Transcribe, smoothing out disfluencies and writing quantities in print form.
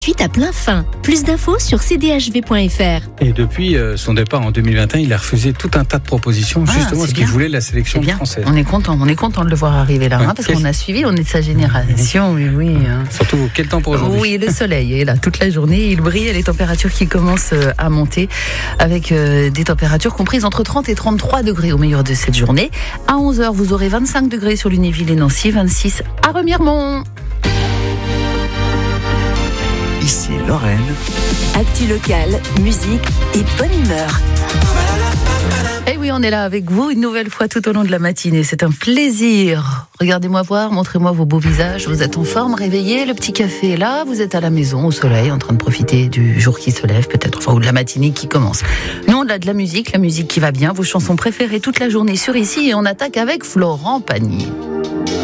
Suite à plein fin. Plus d'infos sur cdhv.fr. Et depuis son départ en 2021, il a refusé tout un tas de propositions, justement parce qu'il voulait la sélection française. On est content de le voir arriver là, parce qu'on a suivi, on est de sa génération, oui. Surtout, quel temps pour aujourd'hui? Oui, le soleil est là toute la journée, il brille et les températures qui commencent à monter avec des températures comprises entre 30 et 33 degrés au meilleur de cette journée. À 11h, vous aurez 25 degrés sur Lunéville et Nancy, 26 à Remiremont. Ici Lorraine. Actu locale, musique et bonne humeur. Et oui, on est là avec vous une nouvelle fois tout au long de la matinée. C'est un plaisir. Regardez-moi voir, montrez-moi vos beaux visages. Vous êtes en forme, réveillés, le petit café est là. Vous êtes à la maison, au soleil, en train de profiter du jour qui se lève, peut-être, ou de la matinée qui commence. Nous, on a de la musique qui va bien, vos chansons préférées toute la journée sur Ici. Et on attaque avec Florent Pagny.